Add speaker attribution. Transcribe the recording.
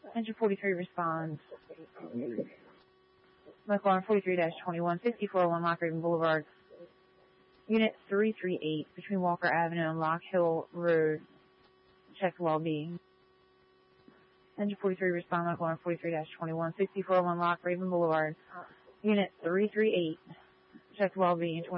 Speaker 1: Engine 43 responds. McLaurin 43-21, 6401 Lock Raven Boulevard. Unit 338 between Walker Avenue and Lock Hill Road. Check well-being. Engine 43 respond. McLaurin 43-21, 6401 Lock Raven Boulevard. Unit 338. Check well-being.